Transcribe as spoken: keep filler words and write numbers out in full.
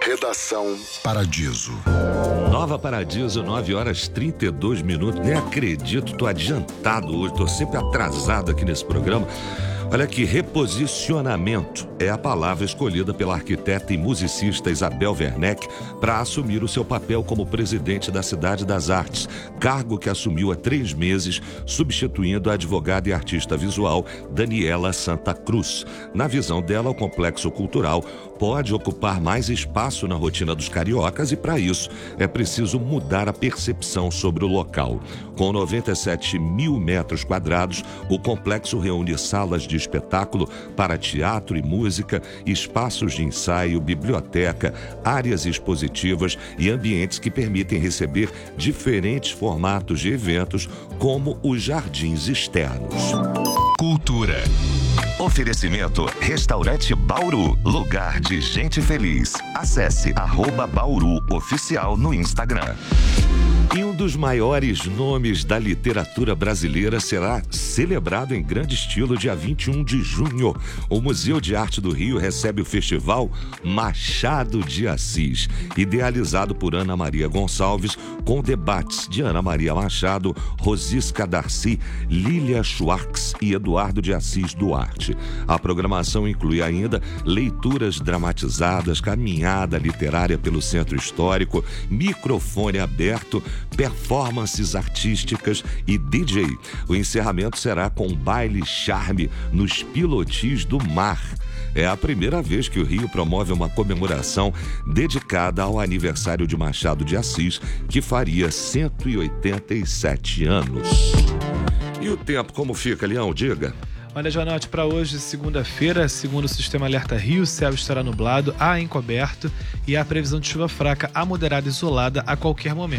Redação Paradiso. Nova Paradiso, nove horas e trinta e dois minutos. Nem acredito, tô adiantado hoje, tô sempre atrasado aqui nesse programa. Olha aqui, reposicionamento é a palavra escolhida pela arquiteta e musicista Isabel Werneck para assumir o seu papel como presidente da Cidade das Artes, cargo que assumiu há três meses, substituindo a advogada e artista visual Daniela Santa Cruz. Na visão dela, o complexo cultural pode ocupar mais espaço na rotina dos cariocas e, para isso, é preciso mudar a percepção sobre o local. Com noventa e sete mil metros quadrados, o complexo reúne salas de espetáculo para teatro e música, espaços de ensaio, biblioteca, áreas expositivas e ambientes que permitem receber diferentes formatos de eventos, como os jardins externos. Cultura. Oferecimento Restaurante Bauru, lugar de gente feliz. Acesse arroba Bauru Oficial no Instagram. E um dos maiores nomes da literatura brasileira será celebrado em grande estilo dia vinte e um de junho. O Museu de Arte do Rio recebe o festival Machado de Assis, idealizado por Ana Maria Gonçalves, com debates de Ana Maria Machado, Rosisca Darcy, Lília Schwartz e Eduardo de Assis Duarte. A programação inclui ainda leituras dramatizadas, caminhada literária pelo Centro Histórico, microfone aberto, performances artísticas e D J. O encerramento será com um baile charme nos Pilotis do Mar. É a primeira vez que o Rio promove uma comemoração dedicada ao aniversário de Machado de Assis, que faria cento e oitenta e sete anos. E o tempo como fica, Leão? Diga. Olha, Joanote, para hoje, segunda-feira, segundo o Sistema Alerta Rio, o céu estará nublado a encoberto e há previsão de chuva fraca a moderada isolada a qualquer momento.